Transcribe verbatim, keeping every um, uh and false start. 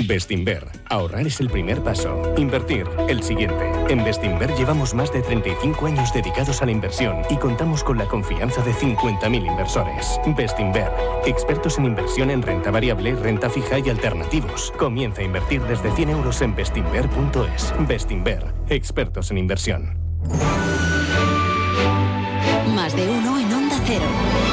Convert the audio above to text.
Bestinver. Ahorrar es el primer paso. Invertir, el siguiente. En Bestinver llevamos más de treinta y cinco años dedicados a la inversión y contamos con la confianza de cincuenta mil inversores. Bestinver. Expertos en inversión en renta variable, renta fija y alternativos. Comienza a invertir desde cien euros en bestinver punto es. Bestinver. Expertos en inversión. Más de uno en Onda Cero.